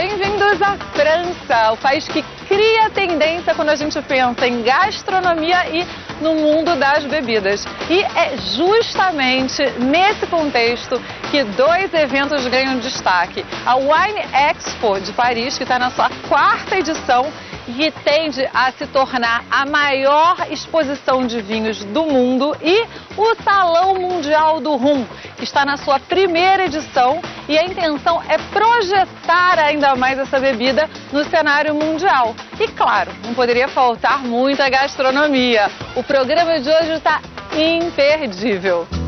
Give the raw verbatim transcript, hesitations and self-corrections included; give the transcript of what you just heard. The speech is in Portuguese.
Bem-vindos à França, o país que cria tendência quando a gente pensa em gastronomia e no mundo das bebidas. E é justamente nesse contexto que dois eventos ganham destaque. A Wine Expo de Paris, que está na sua quarta edição e que tende a se tornar a maior exposição de vinhos do mundo, e o Salão Mundial do Rum, que está na sua primeira edição, e a intenção é projetar ainda mais essa bebida no cenário mundial. E claro, não poderia faltar muita gastronomia. O programa de hoje está imperdível.